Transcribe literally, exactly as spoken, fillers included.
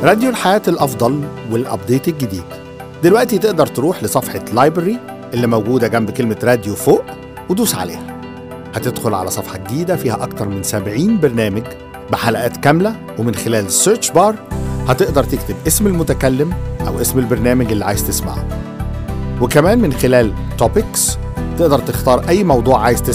راديو الحياة الأفضل والأبديت الجديد. دلوقتي تقدر تروح لصفحة لايبرري اللي موجودة جنب كلمة راديو فوق ودوس عليها. هتدخل على صفحة جديدة فيها أكتر من سبعين برنامج بحلقات كاملة، ومن خلال السيرش بار هتقدر تكتب اسم المتكلم أو اسم البرنامج اللي عايز تسمعه. وكمان من خلال توبكس تقدر تختار أي موضوع عايز تسمعه